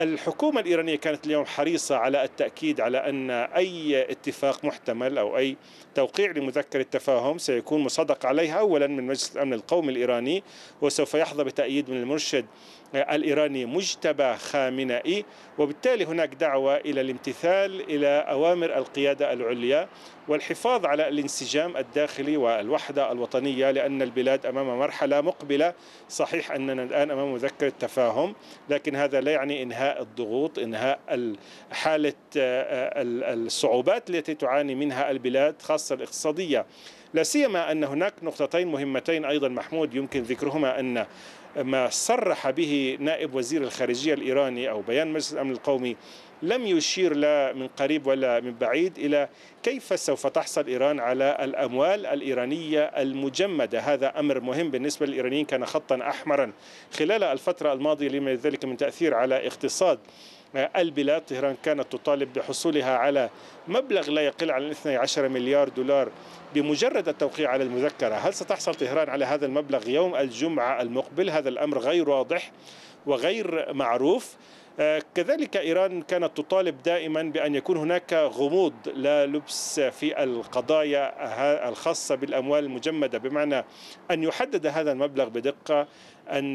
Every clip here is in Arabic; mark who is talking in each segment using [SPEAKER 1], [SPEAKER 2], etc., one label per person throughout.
[SPEAKER 1] الحكومة الإيرانية كانت اليوم حريصة على التأكيد على أن أي اتفاق محتمل أو أي توقيع لمذكرة تفاهم سيكون مصادق عليها أولا من مجلس الأمن القومي الإيراني، وسوف يحظى بتأييد من المرشد الإيراني مجتبى خامنئي، وبالتالي هناك دعوة إلى الامتثال إلى أوامر القيادة العليا والحفاظ على الانسجام الداخلي والوحدة الوطنية، لأن البلاد أمام مرحلة مقبلة. صحيح أننا الآن أمام مذكرة تفاهم، لكن هذا لا يعني إنهاء الضغوط، إنهاء حالة الصعوبات التي تعاني منها البلاد خاصة الاقتصادية. لا سيما أن هناك نقطتين مهمتين أيضا محمود يمكن ذكرهما، أن ما صرح به نائب وزير الخارجية الإيراني أو بيان مجلس الأمن القومي لم يشير لا من قريب ولا من بعيد إلى كيف سوف تحصل إيران على الأموال الإيرانية المجمدة. هذا أمر مهم بالنسبة للإيرانيين، كان خطا أحمرا خلال الفترة الماضية لما ذلك من تأثير على اقتصاد البلاد. طهران كانت تطالب بحصولها على مبلغ لا يقل عن 12 مليار دولار بمجرد التوقيع على المذكرة. هل ستحصل طهران على هذا المبلغ يوم الجمعة المقبل؟ هذا الأمر غير واضح وغير معروف. كذلك إيران كانت تطالب دائما بأن يكون هناك غموض لا لبس في القضايا الخاصة بالأموال المجمدة، بمعنى أن يحدد هذا المبلغ بدقة، أن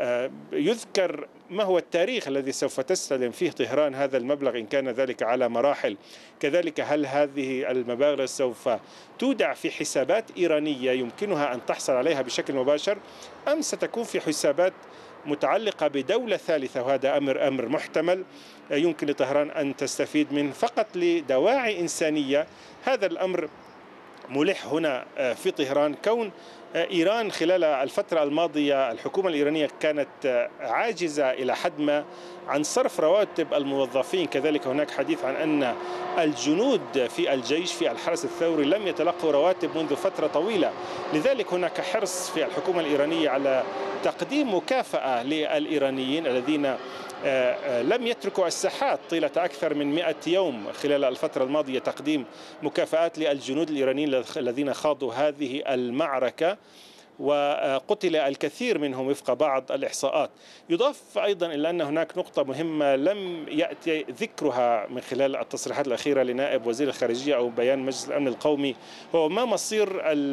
[SPEAKER 1] يذكر ما هو التاريخ الذي سوف تستلم فيه طهران هذا المبلغ إن كان ذلك على مراحل. كذلك هل هذه المبالغ سوف تودع في حسابات إيرانية يمكنها أن تحصل عليها بشكل مباشر، أم ستكون في حسابات متعلقة بدولة ثالثة؟ وهذا أمر محتمل يمكن لطهران أن تستفيد منه فقط لدواعي إنسانية. هذا الأمر ملح هنا في طهران. كون إيران خلال الفترة الماضية الحكومة الإيرانية كانت عاجزة إلى حد ما عن صرف رواتب الموظفين، كذلك هناك حديث عن أن الجنود في الجيش في الحرس الثوري لم يتلقوا رواتب منذ فترة طويلة. لذلك هناك حرص في الحكومة الإيرانية على تقديم مكافأة للإيرانيين الذين لم يتركوا الساحات طيلة أكثر من 100 يوم خلال الفترة الماضية، تقديم مكافآت للجنود الإيرانيين الذين خاضوا هذه المعركة، وقتل الكثير منهم وفق بعض الإحصاءات. يضاف أيضا إلى أن هناك نقطة مهمة لم يأتي ذكرها من خلال التصريحات الأخيرة لنائب وزير الخارجية أو بيان مجلس الأمن القومي، هو ما مصير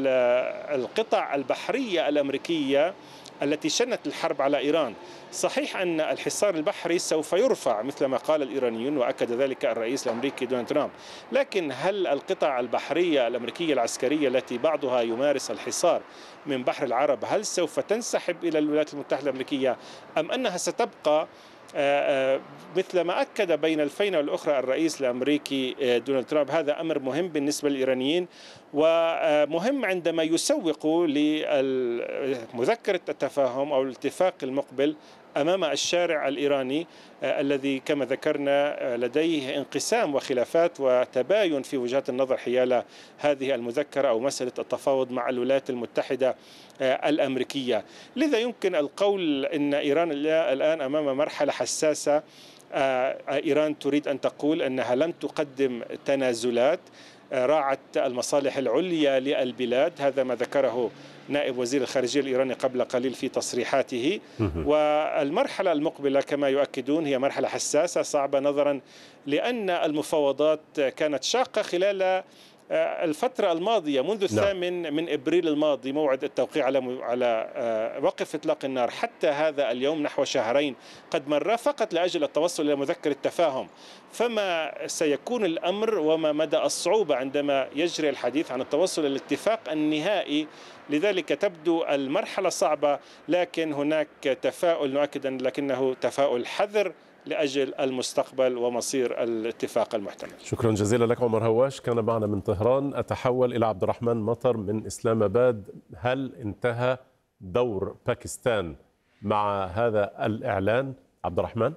[SPEAKER 1] القطع البحرية الأمريكية التي شنت الحرب على إيران. صحيح أن الحصار البحري سوف يرفع مثل ما قال الإيرانيون وأكد ذلك الرئيس الأمريكي دونالد ترامب، لكن هل القطع البحرية الأمريكية العسكرية التي بعضها يمارس الحصار من بحر العرب هل سوف تنسحب إلى الولايات المتحدة الأمريكية، أم أنها ستبقى مثل ما أكد بين الفينة والأخرى الرئيس الأمريكي دونالد ترامب؟ هذا أمر مهم بالنسبة للإيرانيين، ومهم عندما يسوقوا لمذكرة التفاهم أو الاتفاق المقبل أمام الشارع الإيراني الذي كما ذكرنا لديه انقسام وخلافات وتباين في وجهات النظر حيال هذه المذكرة أو مسألة التفاوض مع الولايات المتحدة الأمريكية. لذا يمكن القول أن إيران الآن أمام مرحلة حساسة. إيران تريد أن تقول أنها لم تقدم تنازلات، راعت المصالح العليا للبلاد. هذا ما ذكره نائب وزير الخارجية الإيراني قبل قليل في تصريحاته. والمرحلة المقبلة كما يؤكدون هي مرحلة حساسة صعبة، نظرا لأن المفاوضات كانت شاقة خلال الفترة الماضية منذ 8 من إبريل الماضي، موعد التوقيع على وقف إطلاق النار، حتى هذا اليوم نحو شهرين قد مر فقط لأجل التوصل إلى مذكرة التفاهم. فما سيكون الأمر وما مدى الصعوبة عندما يجري الحديث عن التوصل إلى الاتفاق النهائي؟ لذلك تبدو المرحلة صعبة، لكن هناك تفاؤل نؤكد لكنه تفاؤل حذر لأجل المستقبل ومصير الاتفاق المحتمل.
[SPEAKER 2] شكرا جزيلا لك عمر هواش، كان معنا من طهران. أتحول إلى عبد الرحمن مطر من إسلام آباد. هل انتهى دور باكستان مع هذا الإعلان عبد الرحمن؟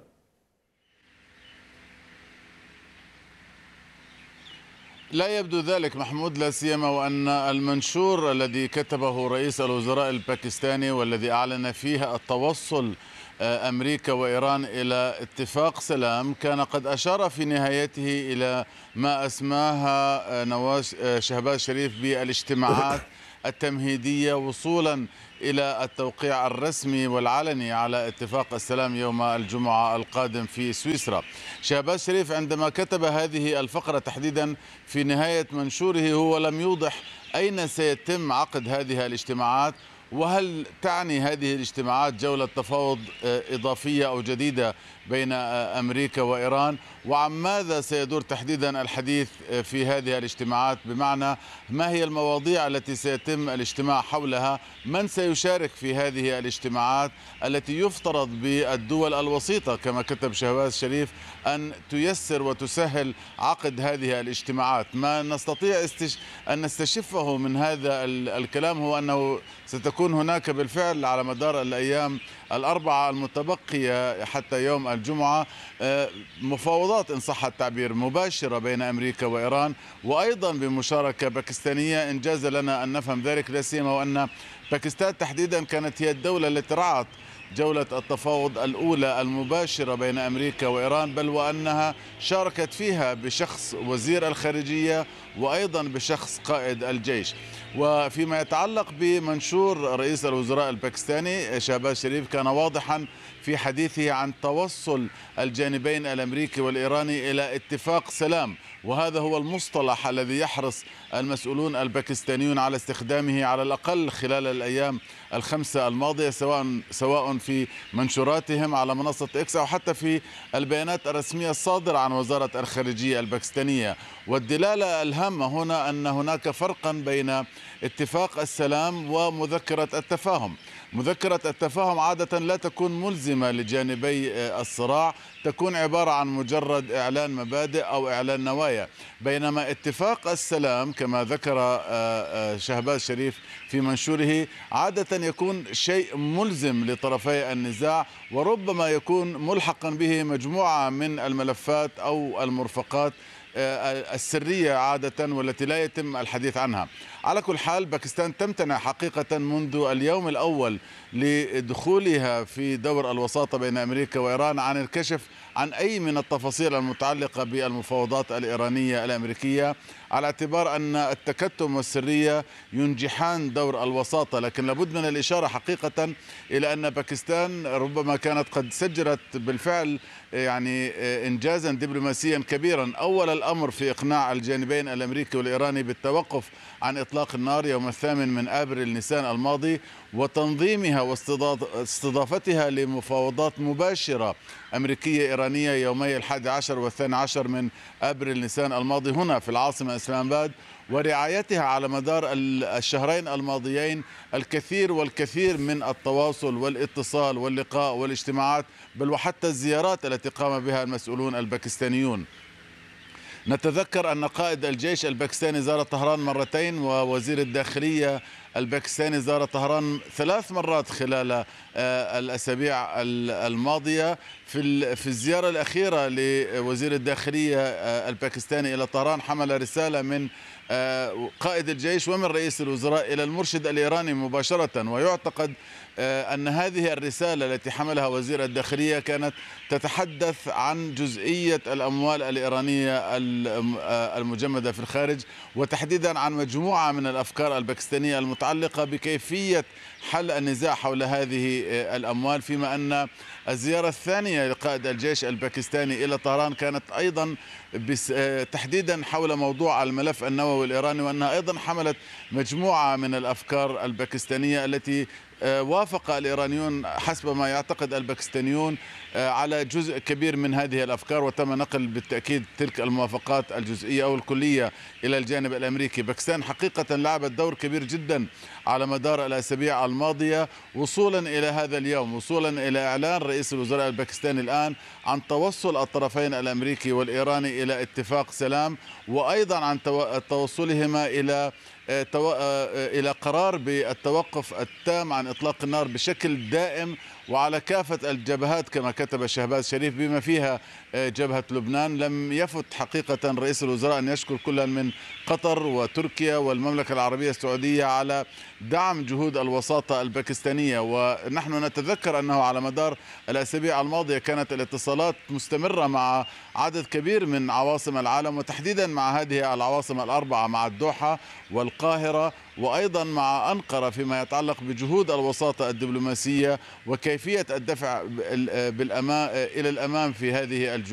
[SPEAKER 3] لا يبدو ذلك محمود، لا سيما وأن المنشور الذي كتبه رئيس الوزراء الباكستاني والذي أعلن فيه التوصل أمريكا وإيران إلى اتفاق سلام كان قد أشار في نهايته إلى ما أسماها نواز شهباز شريف بالاجتماعات التمهيدية وصولا إلى التوقيع الرسمي والعلني على اتفاق السلام يوم الجمعة القادم في سويسرا. شهباز شريف عندما كتب هذه الفقرة تحديدا في نهاية منشوره هو لم يوضح أين سيتم عقد هذه الاجتماعات، وهل تعني هذه الاجتماعات جولة تفاوض إضافية أو جديدة بين أمريكا وإيران، وعن ماذا سيدور تحديدا الحديث في هذه الاجتماعات، بمعنى ما هي المواضيع التي سيتم الاجتماع حولها، من سيشارك في هذه الاجتماعات التي يفترض بالدول الوسيطة كما كتب شهباز شريف أن تيسر وتسهل عقد هذه الاجتماعات. ما نستطيع أن نستشفه من هذا الكلام هو أنه ستكون هناك بالفعل على مدار الأيام الأربعة المتبقية حتى يوم الجمعة مفاوضات إن صح التعبير مباشرة بين أمريكا وإيران، وأيضا بمشاركة باكستانية إن جاز لنا أن نفهم ذلك، لا سيما وأن باكستان تحديدا كانت هي الدولة التي رعت جولة التفاوض الأولى المباشرة بين أمريكا وإيران، بل وأنها شاركت فيها بشخص وزير الخارجية وأيضا بشخص قائد الجيش. وفيما يتعلق بمنشور رئيس الوزراء الباكستاني شهباز شريف كان واضحا في حديثه عن توصل الجانبين الأمريكي والإيراني إلى اتفاق سلام، وهذا هو المصطلح الذي يحرص المسؤولون الباكستانيون على استخدامه على الأقل خلال الأيام الخمسة الماضية، سواء في منشوراتهم على منصة إكس أو حتى في البيانات الرسمية الصادرة عن وزارة الخارجية الباكستانية. والدلالة الهامة هنا أن هناك فرقا بين اتفاق السلام ومذكرة التفاهم. مذكرة التفاهم عادة لا تكون ملزمة لجانبي الصراع، تكون عبارة عن مجرد إعلان مبادئ أو إعلان نوايا، بينما اتفاق السلام كما ذكر شهباز شريف في منشوره عادة يكون شيء ملزم لطرفي النزاع، وربما يكون ملحقا به مجموعة من الملفات أو المرفقات السرية عادة والتي لا يتم الحديث عنها. على كل حال باكستان تمتنع حقيقة منذ اليوم الأول لدخولها في دور الوساطة بين أمريكا وإيران عن الكشف عن أي من التفاصيل المتعلقة بالمفاوضات الإيرانية الأمريكية، على اعتبار أن التكتم والسرية ينجحان دور الوساطة. لكن لابد من الإشارة حقيقة إلى أن باكستان ربما كانت قد سجلت بالفعل يعني إنجازا دبلوماسيا كبيرا، أول الأمر في إقناع الجانبين الأمريكي والإيراني بالتوقف عن إطلاق النار يوم 8 أبريل نيسان الماضي، وتنظيمها واستضافتها لمفاوضات مباشرة أمريكية إيرانية يومي 11 و12 أبريل نيسان الماضي هنا في العاصمة إسلام آباد، ورعايتها على مدار الشهرين الماضيين الكثير والكثير من التواصل والاتصال واللقاء والاجتماعات، بل وحتى الزيارات التي قام بها المسؤولون الباكستانيون. نتذكر أن قائد الجيش الباكستاني زار طهران مرتين، ووزير الداخلية الباكستاني زار طهران 3 مرات خلال الأسابيع الماضية. في الزيارة الأخيرة لوزير الداخلية الباكستاني إلى طهران حمل رسالة من قائد الجيش ومن رئيس الوزراء إلى المرشد الإيراني مباشرة، ويعتقد أن هذه الرسالة التي حملها وزير الداخلية كانت تتحدث عن جزئية الأموال الإيرانية المجمدة في الخارج، وتحديدا عن مجموعة من الأفكار الباكستانية المتعلقة بكيفية حل النزاع حول هذه الأموال، فيما أن الزيارة الثانية لقائد الجيش الباكستاني إلى طهران كانت أيضا تحديدا حول موضوع الملف النووي الإيراني، وأنها أيضا حملت مجموعة من الأفكار الباكستانية التي وافق الإيرانيون حسب ما يعتقد الباكستانيون على جزء كبير من هذه الأفكار، وتم نقل بالتأكيد تلك الموافقات الجزئية أو الكلية إلى الجانب الأمريكي. باكستان حقيقة لعبت دور كبير جدا على مدار الأسابيع الماضية وصولا إلى هذا اليوم، وصولا إلى إعلان رئيس الوزراء الباكستاني الآن عن توصل الطرفين الأمريكي والإيراني إلى اتفاق سلام، وأيضا عن توصلهما إلى قرار بالتوقف التام عن إطلاق النار بشكل دائم وعلى كافة الجبهات كما كتب شهباز شريف بما فيها جبهة لبنان. لم يفت حقيقة رئيس الوزراء أن يشكر كل من قطر وتركيا والمملكة العربية السعودية على دعم جهود الوساطة الباكستانية، ونحن نتذكر أنه على مدار الأسابيع الماضية كانت الاتصالات مستمرة مع عدد كبير من عواصم العالم، وتحديدا مع هذه العواصم الأربعة، مع الدوحة والقاهرة وأيضا مع أنقرة فيما يتعلق بجهود الوساطة الدبلوماسية وكيفية الدفع إلى الأمام في هذه الجهود.